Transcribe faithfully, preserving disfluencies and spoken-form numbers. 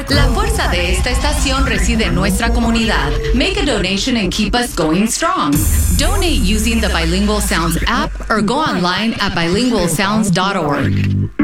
La fuerza de esta estación reside en nuestra comunidad. Make a donation and keep us going strong. Donate using the Bilingual Sounds app or go online at bilingual sounds dot org.